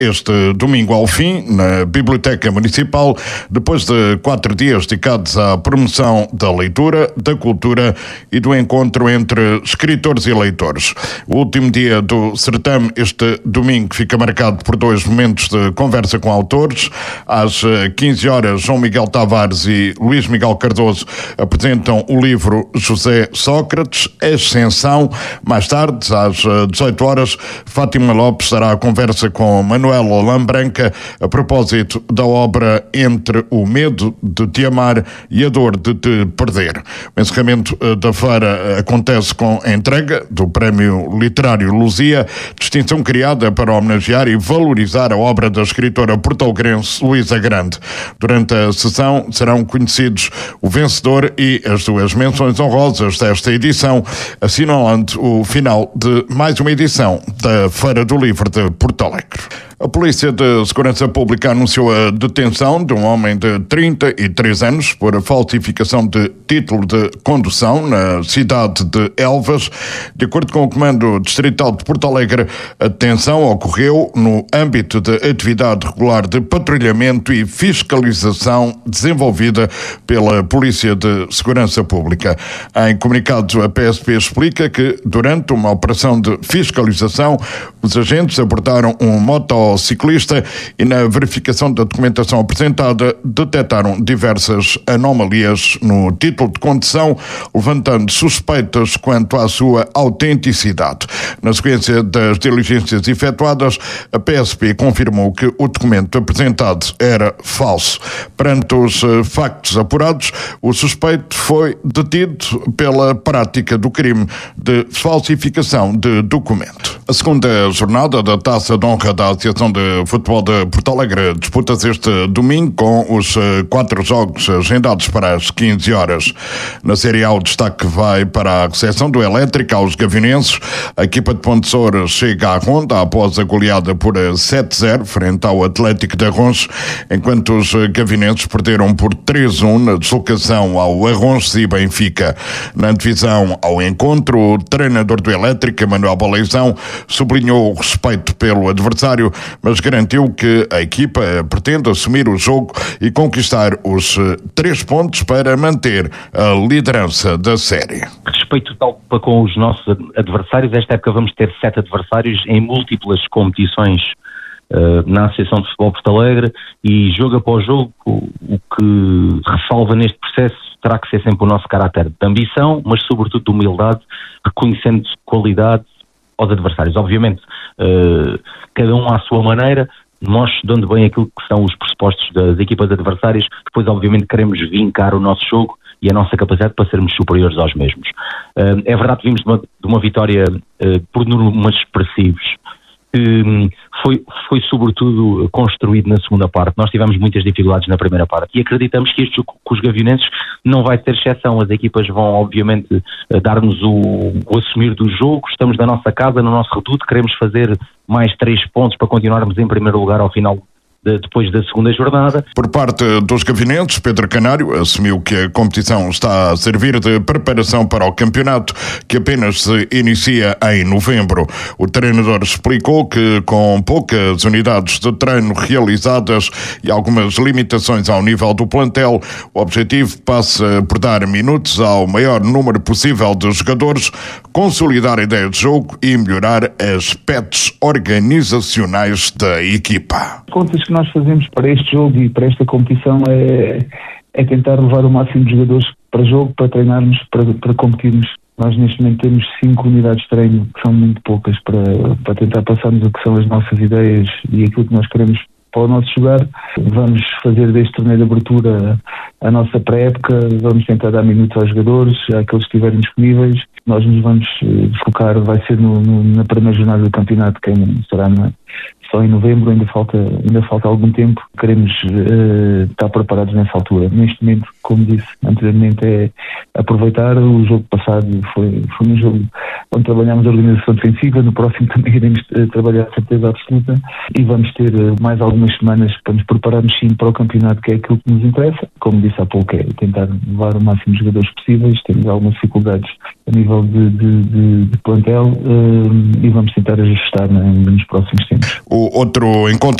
este domingo ao fim, na Biblioteca Municipal, depois de 4 dias dedicados à promoção da leitura, da cultura e do encontro entre escritores e leitores. O último dia do certame, este domingo, fica marcado por 2 momentos de conversa com autores. Às 15 horas, João Miguel Tavares e Luís Miguel Cardoso apresentam o livro José Sócrates, Ascensão. Mais tarde, às 18 horas, Fátima Lopes dará a conversa com Manuela Lambranca a propósito da obra Entre o Medo de Te Amar e a Dor de Te Perder. O encerramento da feira acontece com a entrega do Prémio Literário Luzia, distinção criada para homenagear e valorizar a obra da escritora porto-alegrense Luísa Grande. Durante a sessão serão conhecidos o vencedor e as 2 menções honrosas desta edição, assinalando o final de mais uma edição da Feira do Livro de Porto Alegre. A Polícia de Segurança Pública anunciou a detenção de um homem de 33 anos por falsificação de título de condução na cidade de Elvas. De acordo com o Comando Distrital de Porto Alegre, a detenção ocorreu no âmbito de atividade regular de patrulhamento e fiscalização desenvolvida pela Polícia de Segurança Pública. Em comunicado, a PSP explica que, durante uma operação de fiscalização, os agentes abordaram um motociclista e, na verificação da documentação apresentada, detectaram diversas anomalias no título de condução, levantando suspeitas quanto à sua autenticidade. Na sequência das diligências efetuadas, a PSP confirmou que o documento apresentado era falso. Perante os factos apurados, o suspeito foi detido pela prática do crime de falsificação de documento. A segunda jornada da Taça de Honra da Associação de Futebol de Porto Alegre disputa-se este domingo com os 4 jogos agendados para as 15 horas. Na Série A, o destaque vai para a recepção do Elétrica aos Gavinenses. A equipa de Pontessor chega à ronda após a goleada por 7-0 frente ao Atlético de Arronches, enquanto os Gavinenses perderam por 3-1 na deslocação ao Arronches e Benfica. Na antevisão ao encontro, o treinador do Elétrica, Manuel Baleizão, sublinhou o respeito pelo adversário, mas garantiu que a equipa pretende assumir o jogo e conquistar os 3 pontos para manter a liderança da série. Respeito total com os nossos adversários. Esta época vamos ter 7 adversários em múltiplas competições na Associação de Futebol Porto Alegre, e jogo após jogo o que ressalva neste processo terá que ser sempre o nosso caráter de ambição, mas sobretudo de humildade, reconhecendo qualidade aos adversários. Obviamente, cada um à sua maneira, nós estudando bem aquilo que são os pressupostos das equipas adversárias, depois obviamente queremos vincar o nosso jogo e a nossa capacidade para sermos superiores aos mesmos. É verdade que vimos de uma vitória por números expressivos, foi sobretudo construído na segunda parte. Nós tivemos muitas dificuldades na primeira parte e acreditamos que este jogo com os Gavinenses não vai ter exceção. As equipas vão obviamente dar-nos o assumir do jogo. Estamos na nossa casa, no nosso reduto, queremos fazer mais 3 pontos para continuarmos em primeiro lugar ao final depois da segunda jornada. Por parte dos Gavinenses, Pedro Canário assumiu que a competição está a servir de preparação para o campeonato, que apenas se inicia em novembro. O treinador explicou que, com poucas unidades de treino realizadas e algumas limitações ao nível do plantel, o objetivo passa por dar minutos ao maior número possível de jogadores, consolidar a ideia de jogo e melhorar aspectos organizacionais da equipa. Contas que nós fazemos para este jogo e para esta competição é tentar levar o máximo de jogadores para jogo, para treinarmos, para competirmos. Nós neste momento temos 5 unidades de treino, que são muito poucas, para tentar passarmos o que são as nossas ideias e aquilo que nós queremos para o nosso jogar. Vamos fazer deste torneio de abertura a nossa pré-época, vamos tentar dar minutos aos jogadores, àqueles que estiverem disponíveis. Nós nos vamos focar, vai ser na primeira jornada do campeonato, que será só em novembro, ainda falta algum tempo. Queremos estar preparados nessa altura. Neste momento, como disse anteriormente, é aproveitar. O jogo passado foi um jogo onde trabalhámos a organização defensiva. No próximo também iremos trabalhar a certeza absoluta e vamos ter mais algumas semanas para nos prepararmos sim para o campeonato, que é aquilo que nos interessa. Como disse há pouco, é tentar levar o máximo de jogadores possíveis. Temos algumas dificuldades a nível de plantel e vamos tentar ajustar nos próximos tempos. O outro encontro